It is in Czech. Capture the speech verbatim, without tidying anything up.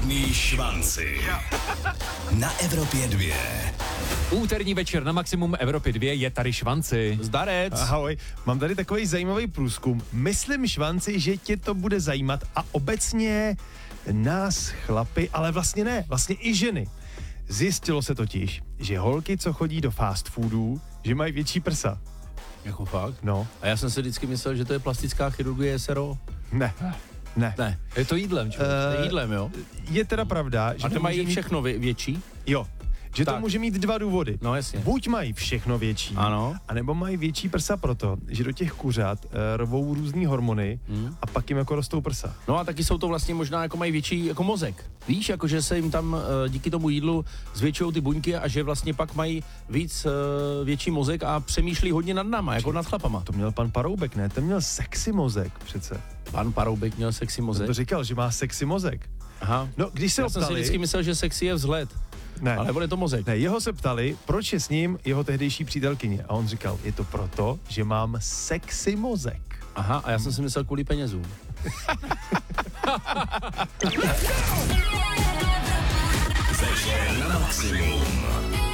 Žádný švanci. Na Evropě dvě. Úterní večer na Maximum Evropy dvě je tady Švanci. Zdarec. Ahoj, mám tady takový zajímavý průzkum. Myslím, Švanci, že tě to bude zajímat a obecně nás chlapy, ale vlastně ne, vlastně i ženy. Zjistilo se totiž, že holky, co chodí do fast foodů, že mají větší prsa. Jako fakt? No, A já jsem si vždycky myslel, že to je plastická chirurgie S R O. ne, ne. Ne, Je to jídlem, člověk. to je Eh, jídlem, jo? Je teda pravda, že A to to mají může mít, všechno vě- větší? jo, že to Tak. může mít dva důvody. No jasně. Buď mají všechno větší, Ano. anebo mají větší prsa proto, že do těch kuřat uh, rvou různý hormony Hmm. a pak jim jako rostou prsa. No a taky jsou to vlastně možná jako mají větší jako mozek. Víš, jako že se jim tam eh, díky tomu jídlu zvětšují ty buňky a že vlastně pak mají víc eh, větší mozek a přemýšlí hodně nad náma, jako nad chlapama. To měl pan Paroubek, ne? Ten měl sexy mozek přece. Pan Paroubek měl sexy Ten mozek. to říkal, že má sexy mozek. Aha. No, když se Já ho jsem si ptali, vždycky myslel, že sexy je vzhled, ne, ale bude to mozek. ne, jeho se ptali, proč je s ním jeho tehdejší přítelkyně. A on říkal, je to proto, že mám sexy mozek. Aha, a já jsem si myslel kvůli penězům. Večer na Maximum.